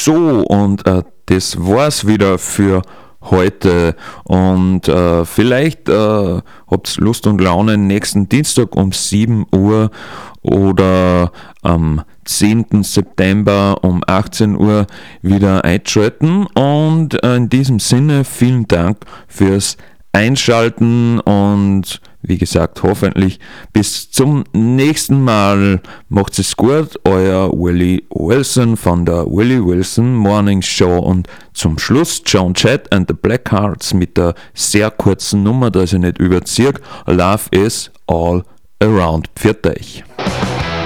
So, und das war's wieder für heute. Und vielleicht habt ihr Lust und Laune nächsten Dienstag um 7 Uhr oder am 10. September um 18 Uhr wieder einschalten. Und in diesem Sinne vielen Dank fürs Einschalten und wie gesagt, hoffentlich bis zum nächsten Mal. Macht's es gut, euer Willie Wilson von der Willie Wilson Morning Show und zum Schluss Joan Jett and the Blackhearts mit der sehr kurzen Nummer, dass ich nicht überziehe. Love is all around. Pfiat euch.